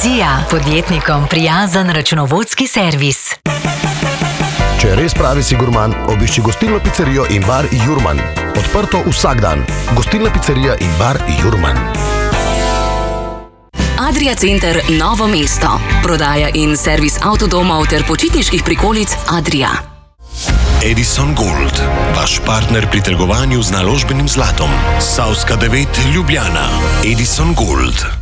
Vizija, podjetnikom prijazen računovodski servis. Če res pravi si gurman, obišči gostilno pizzerijo in bar Jurman. Odprto vsak dan. Gostilna pizzerija in bar Jurman. Adria Center Novo mesto. Prodaja in servis avtodomov ter počitniških prikolic Adria. Edison Gold, vaš partner pri trgovanju z naložbenim zlatom. Savska 9, Ljubljana. Edison Gold.